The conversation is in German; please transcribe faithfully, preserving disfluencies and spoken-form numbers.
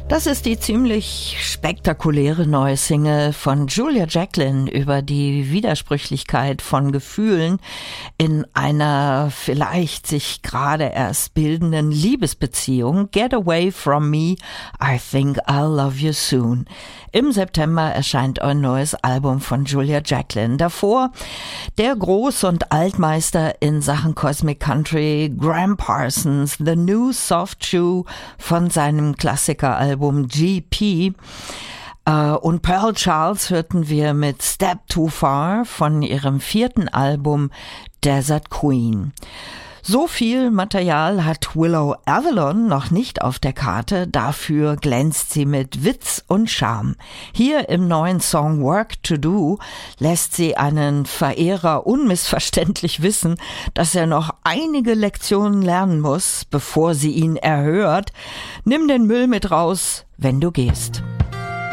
Das ist die ziemlich spektakuläre neue Single von Julia Jacklin über die Widersprüchlichkeit von Gefühlen in einer vielleicht sich gerade erst bildenden Liebesbeziehung. Get Away From Me, I Think I'll Love You Soon. Im September erscheint ein neues Album von Julia Jacklin. Davor der Groß- und Altmeister in Sachen Cosmic Country, Graham Parsons, The New Soft Shoe von seinem Klassikeralbum G P. Uh, und Pearl Charles hörten wir mit Step Too Far von ihrem vierten Album Desert Queen. So viel Material hat Willow Avalon noch nicht auf der Karte, dafür glänzt sie mit Witz und Charme. Hier im neuen Song Work to Do lässt sie einen Verehrer unmissverständlich wissen, dass er noch einige Lektionen lernen muss, bevor sie ihn erhört. Nimm den Müll mit raus, wenn du gehst.